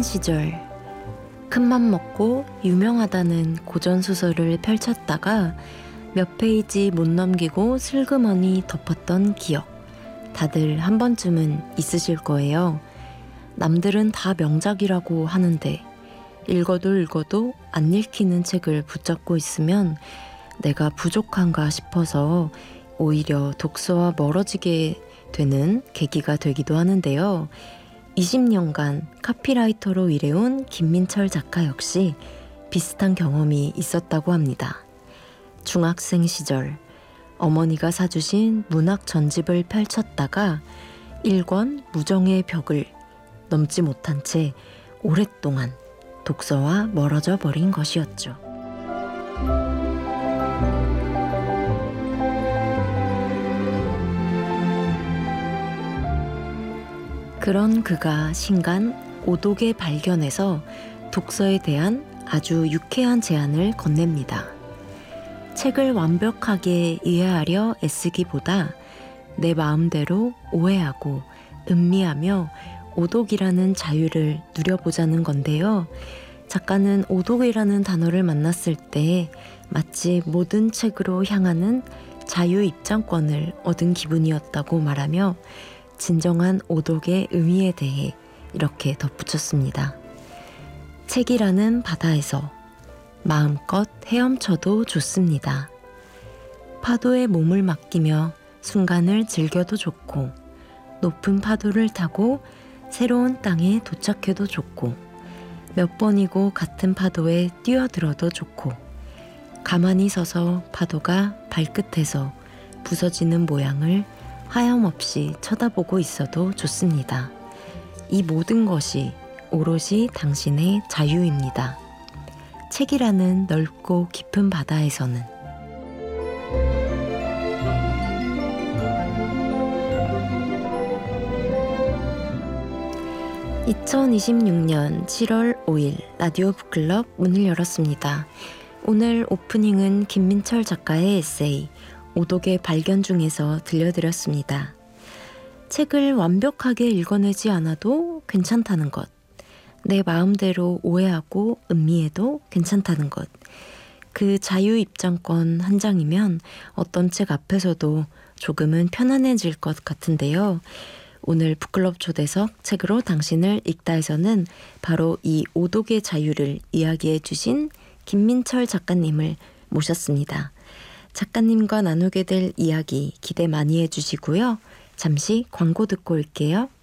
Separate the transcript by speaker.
Speaker 1: 시절 큰맘 먹고 유명하다는 고전소설을 펼쳤다가 몇 페이지 못 넘기고 슬그머니 덮었던 기억, 다들 한 번쯤은 있으실 거예요. 남들은 다 명작이라고 하는데 읽어도 읽어도 안 읽히는 책을 붙잡고 있으면 내가 부족한가 싶어서 오히려 독서와 멀어지게 되는 계기가 되기도 하는데요. 20년간 카피라이터로 일해온 김민철 작가 역시 비슷한 경험이 있었다고 합니다. 중학생 시절 어머니가 사주신 문학 전집을 펼쳤다가 1권 무정의 벽을 넘지 못한 채 오랫동안 독서와 멀어져 버린 것이었죠. 그런 그가 신간 오독의 발견에서 독서에 대한 아주 유쾌한 제안을 건넵니다. 책을 완벽하게 이해하려 애쓰기보다 내 마음대로 오해하고 음미하며 오독이라는 자유를 누려보자는 건데요. 작가는 오독이라는 단어를 만났을 때 마치 모든 책으로 향하는 자유 입장권을 얻은 기분이었다고 말하며 진정한 오독의 의미에 대해 이렇게 덧붙였습니다. 책이라는 바다에서 마음껏 헤엄쳐도 좋습니다. 파도에 몸을 맡기며 순간을 즐겨도 좋고 높은 파도를 타고 새로운 땅에 도착해도 좋고 몇 번이고 같은 파도에 뛰어들어도 좋고 가만히 서서 파도가 발끝에서 부서지는 모양을 하염없이 쳐다보고 있어도 좋습니다. 이 모든 것이 오롯이 당신의 자유입니다. 책이라는 넓고 깊은 바다에서는. 2026년 7월 5일 라디오 북클럽 문을 열었습니다. 오늘 오프닝은 김민철 작가의 에세이 오독의 발견 중에서 들려드렸습니다. 책을 완벽하게 읽어내지 않아도 괜찮다는 것, 내 마음대로 오해하고 음미해도 괜찮다는 것, 그 자유 입장권 한 장이면 어떤 책 앞에서도 조금은 편안해질 것 같은데요. 오늘 북클럽 초대석 책으로 당신을 읽다에서는 바로 이 오독의 자유를 이야기해 주신 김민철 작가님을 모셨습니다. 작가님과 나누게 될 이야기 기대 많이 해주시고요. 잠시 광고 듣고 올게요.